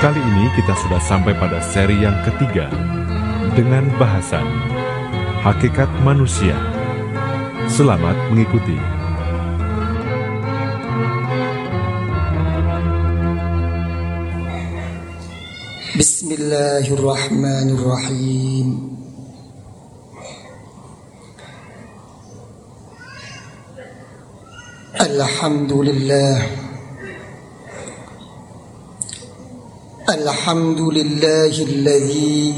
Kali ini kita sudah sampai pada seri yang ketiga dengan bahasan Hakikat Manusia. Selamat mengikuti. Bismillahirrahmanirrahim. Alhamdulillahilladzi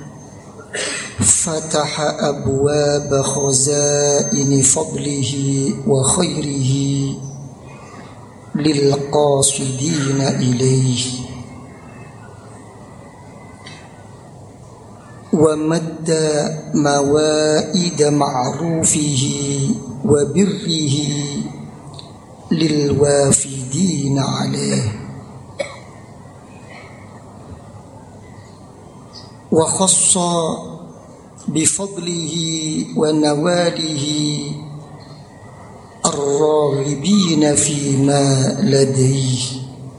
fataha abwaaba khazaini fadlihi wa khairihi lil qasidina ilayhi wa madda mawaida ma'rufihi wa birrihi lil wafidina alayhi wa khassa bifadlihi wa nawalihi ar-raghibina fima ladayhi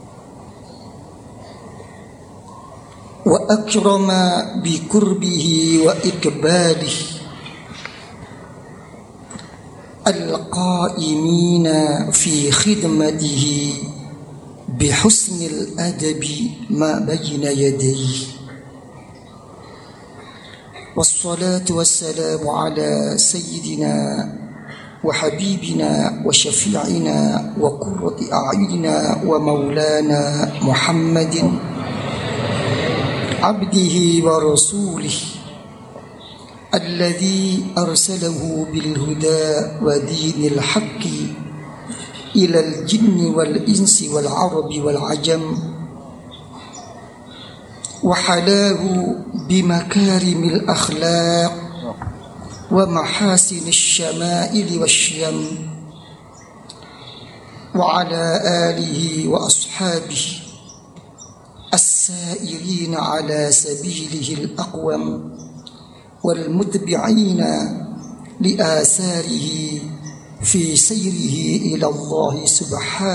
wa akrama bikurbihi wa ikbalihi al-qa'imina fi khidmatihi bihusnil adabi ma bayna yadayhi. والصلاة والسلام على سيدنا وحبيبنا وشفيعنا وقرة أعيننا ومولانا محمد عبده ورسوله الذي أرسله بالهدى ودين الحق إلى الجن والإنس والعرب والعجم وحلاه بمكارم الأخلاق ومحاسن الشمائل والشيم وعلى آله وأصحابه السائرين على سبيله الأقوم والمتبعين لآثاره في سيره إلى الله سبحانه